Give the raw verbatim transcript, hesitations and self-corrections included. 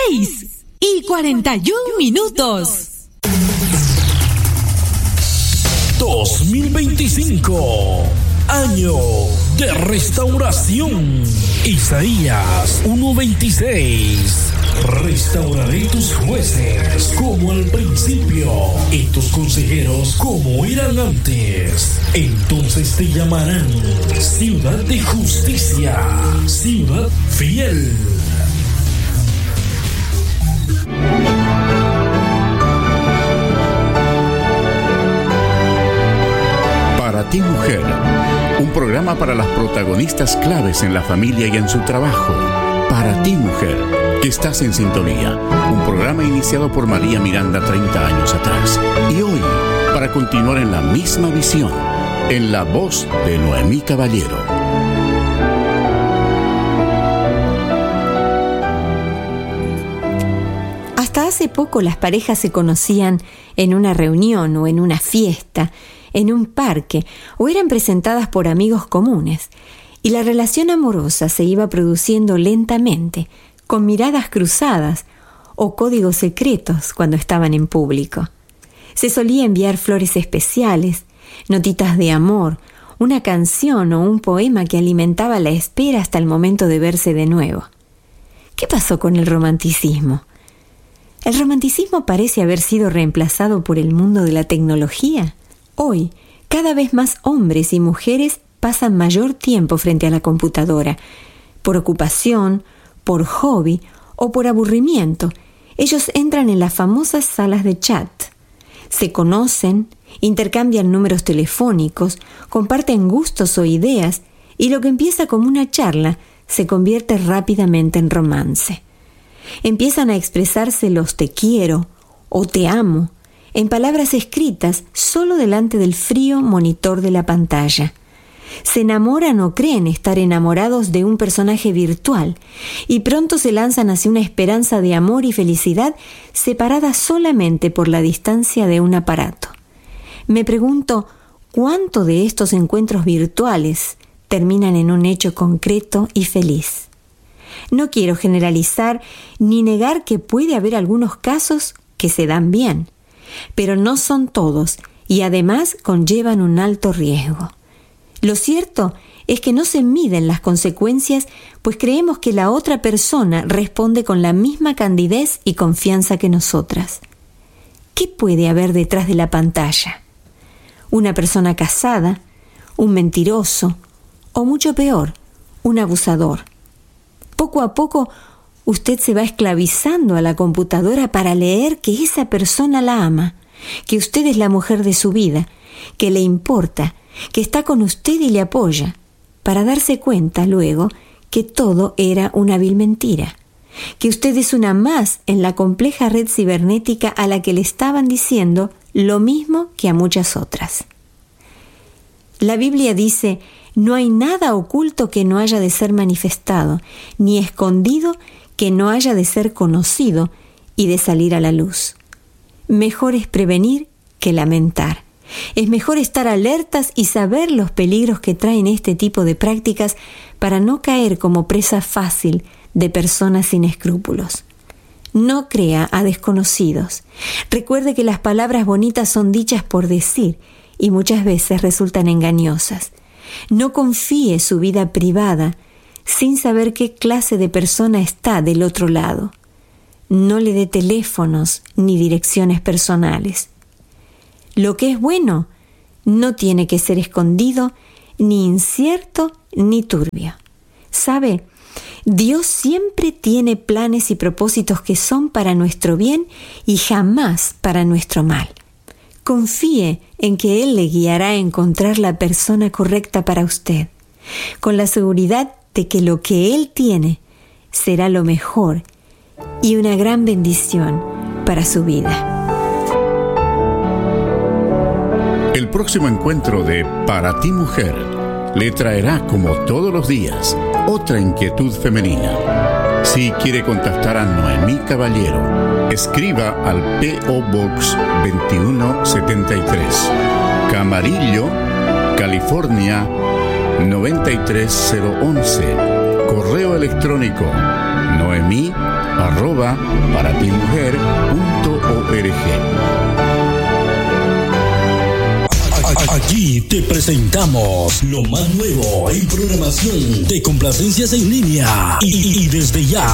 seis y cuarenta y un minutos. dos mil veinticinco, año de restauración. Isaías uno veintiséis. Restauraré tus jueces como al principio y tus consejeros como eran antes. Entonces te llamarán ciudad de justicia, ciudad fiel. Para ti, mujer, un programa para las protagonistas claves en la familia y en su trabajo. Para ti, mujer, que estás en sintonía. Un programa iniciado por María Miranda treinta años atrás. Y hoy, para continuar en la misma visión, en la voz de Noemí Caballero. Hasta hace poco las parejas se conocían en una reunión o en una fiesta, en un parque, o eran presentadas por amigos comunes, y la relación amorosa se iba produciendo lentamente, con miradas cruzadas o códigos secretos cuando estaban en público. Se solía enviar flores especiales, notitas de amor, una canción o un poema que alimentaba la espera hasta el momento de verse de nuevo. ¿Qué pasó con el romanticismo? ¿El romanticismo parece haber sido reemplazado por el mundo de la tecnología? Hoy, cada vez más hombres y mujeres pasan mayor tiempo frente a la computadora, por ocupación, por hobby o por aburrimiento. Ellos entran en las famosas salas de chat. Se conocen, intercambian números telefónicos, comparten gustos o ideas, y lo que empieza como una charla se convierte rápidamente en romance. Empiezan a expresarse los te quiero o te amo en palabras escritas solo delante del frío monitor de la pantalla. Se enamoran o creen estar enamorados de un personaje virtual y pronto se lanzan hacia una esperanza de amor y felicidad separada solamente por la distancia de un aparato. Me pregunto, ¿cuánto de estos encuentros virtuales terminan en un hecho concreto y feliz? No quiero generalizar ni negar que puede haber algunos casos que se dan bien, pero no son todos y además conllevan un alto riesgo. Lo cierto es que no se miden las consecuencias, pues creemos que la otra persona responde con la misma candidez y confianza que nosotras. ¿Qué puede haber detrás de la pantalla? ¿Una persona casada? ¿Un mentiroso? O mucho peor, un abusador. Poco a poco, usted se va esclavizando a la computadora para leer que esa persona la ama, que usted es la mujer de su vida, que le importa, que está con usted y le apoya, para darse cuenta luego que todo era una vil mentira, que usted es una más en la compleja red cibernética a la que le estaban diciendo lo mismo que a muchas otras. La Biblia dice: no hay nada oculto que no haya de ser manifestado, ni escondido que no haya de ser conocido y de salir a la luz. Mejor es prevenir que lamentar. Es mejor estar alertas y saber los peligros que traen este tipo de prácticas para no caer como presa fácil de personas sin escrúpulos. No crea a desconocidos. Recuerde que las palabras bonitas son dichas por decir y muchas veces resultan engañosas. No confíe su vida privada sin saber qué clase de persona está del otro lado. No le dé teléfonos ni direcciones personales. Lo que es bueno no tiene que ser escondido, ni incierto, ni turbio. ¿Sabe? Dios siempre tiene planes y propósitos que son para nuestro bien y jamás para nuestro mal. Confíe en que Él le guiará a encontrar la persona correcta para usted, con la seguridad de que lo que Él tiene será lo mejor y una gran bendición para su vida. El próximo encuentro de Para ti, mujer le traerá, como todos los días, otra inquietud femenina. Si quiere contactar a Noemí Caballero, escriba al P O Box veintiuno setenta y tres, Camarillo, California noventa y tres cero once, correo electrónico noemí arroba paratimujer punto org. Aquí te presentamos lo más nuevo en programación de complacencias en línea y, y desde ya